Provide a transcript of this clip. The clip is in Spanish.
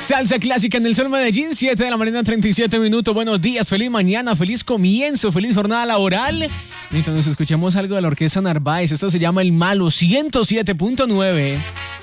Salsa clásica en el Sol Medellín, 7 de la mañana, 37 minutos. Buenos días, feliz mañana, feliz comienzo, feliz jornada laboral. Mientras nos escuchemos algo de la Orquesta Narváez, esto se llama El Malo, 107.9.